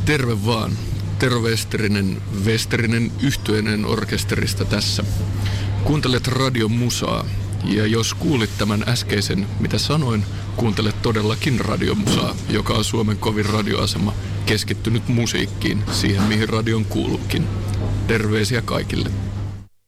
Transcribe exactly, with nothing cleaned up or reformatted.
Terve vaan. Tero Westerinen, Westerinen yhtyeinen orkesterista tässä. Kuuntelet Radio Musaa. Ja jos kuulit tämän äskeisen, mitä sanoin, kuuntelet todellakin Radio Musaa, joka on Suomen kovin radioasema, keskittynyt musiikkiin, siihen mihin radion kuuluukin. Terveisiä kaikille.